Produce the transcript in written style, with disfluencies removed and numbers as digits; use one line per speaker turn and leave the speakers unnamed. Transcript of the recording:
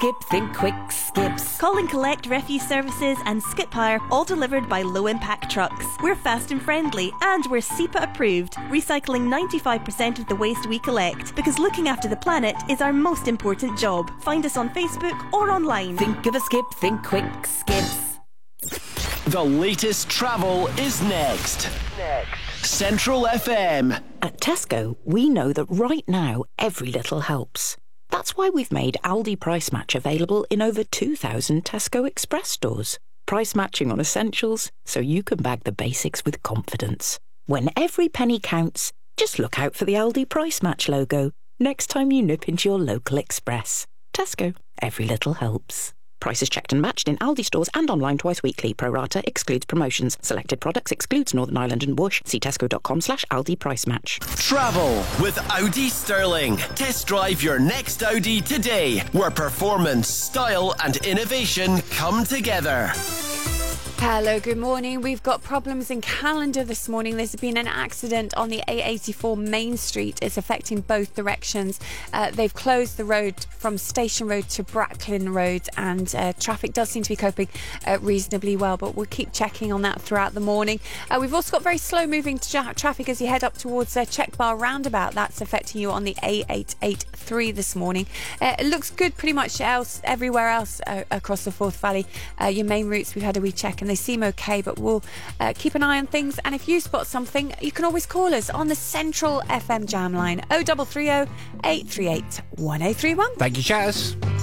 skip, think quick, skips.
Call and collect refuse services and skip hire, all delivered by low impact trucks. We're fast and friendly, and we're SEPA approved, recycling 95% of the waste we collect, because looking after the planet is our most important job. Find us on Facebook or online.
Think of a skip, think quick, skips.
The latest travel is next. Central FM.
At Tesco, we know that right now, every little helps. That's why we've made Aldi Price Match available in over 2,000 Tesco Express stores. Price matching on essentials, so you can bag the basics with confidence. When every penny counts, just look out for the Aldi Price Match logo next time you nip into your local Express. Tesco, every little helps. Prices checked and matched in Aldi stores and online twice weekly. Pro rata excludes promotions. Selected products excludes Northern Ireland and Whoosh. See tesco.com/Aldi Price Match.
Travel with Audi Sterling. Test drive your next Audi today, where performance, style and innovation come together.
Hello, good morning. We've got problems in Callander this morning. There's been an accident on the A84 Main Street. It's affecting both directions. They've closed the road from Station Road to Bracklin Road, and traffic does seem to be coping reasonably well, but we'll keep checking on that throughout the morning. We've also got very slow moving traffic as you head up towards Check Bar Roundabout. That's affecting you on the A883 this morning. It looks good pretty much everywhere else across the Forth Valley. Your main routes, we've had a wee check and they seem okay, but we'll keep an eye on things. And if you spot something, you can always call us on the Central FM Jam line 0330 838 1031.
Thank you, Chaz.